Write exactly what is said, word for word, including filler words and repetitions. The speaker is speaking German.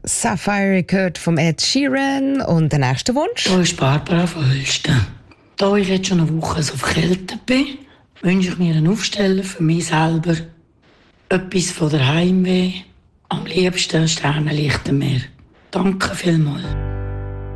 Sapphire gehört vom Ed Sheeran. Und der nächste Wunsch? Hier ist Barbara von Hölsten. Da ich jetzt schon eine Woche so verkältet bin, wünsche ich mir einen Aufsteller für mich selber. Etwas von der Heimweh. Am liebsten Sternenlicht am Meer. Danke vielmals.